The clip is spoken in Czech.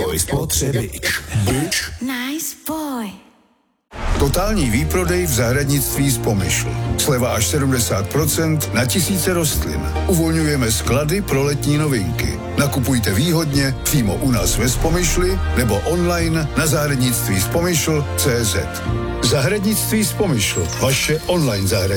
Boj spotřebič. Nice boy. Totální výprodej v zahradnictví z Pomyšl. Sleva až 70% na tisíce rostlin. Uvolňujeme sklady pro letní novinky. Nakupujte výhodně přímo u nás ve Spomyšli nebo online na zahradnictví z Pomyšl.cz. Zahradnictví z Pomyšl. Vaše online zahradnictví.